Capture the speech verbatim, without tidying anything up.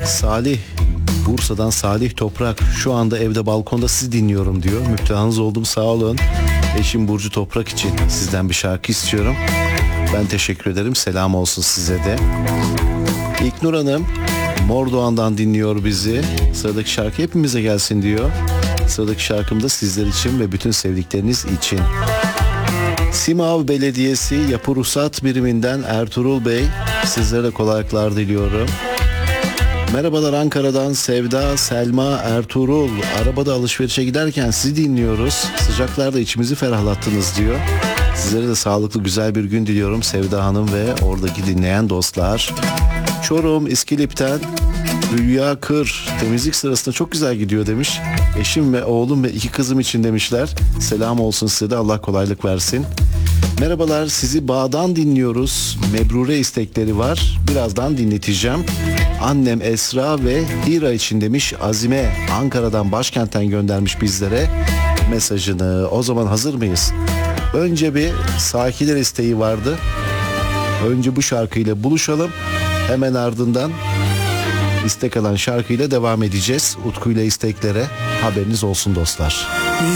Salih, Bursa'dan Salih Toprak, şu anda evde balkonda sizi dinliyorum diyor. Müptehanız oldum, sağ olun. Eşim Burcu Toprak için sizden bir şarkı istiyorum. Ben teşekkür ederim, selam olsun size de. İlknur Hanım Mordoğan'dan dinliyor bizi. Sıradaki şarkı hepimize gelsin diyor. Sıradaki şarkım da sizler için ve bütün sevdikleriniz için. Simav Belediyesi Yapı Ruhsat Biriminden Ertuğrul Bey, sizlere de kolaylıklar diliyorum. Merhabalar, Ankara'dan Sevda, Selma, Ertuğrul. Arabada alışverişe giderken sizi dinliyoruz. Sıcaklarda içimizi ferahlattınız diyor. Sizlere de sağlıklı güzel bir gün diliyorum Sevda Hanım ve oradaki dinleyen dostlar. Çorum İskilip'ten Hülya Kır, temizlik sırasında çok güzel gidiyor demiş. Eşim ve oğlum ve iki kızım için demişler. Selam olsun size de, Allah kolaylık versin. Merhabalar, sizi bağdan dinliyoruz. Mebrure istekleri var. Birazdan dinleteceğim. Annem Esra ve Hira için demiş Azime, Ankara'dan, başkentten göndermiş bizlere mesajını. O zaman hazır mıyız? Önce bir Sakiler isteği vardı. Önce bu şarkıyla buluşalım. Hemen ardından istek alan şarkıyla devam edeceğiz. Utku ile isteklere, haberiniz olsun dostlar.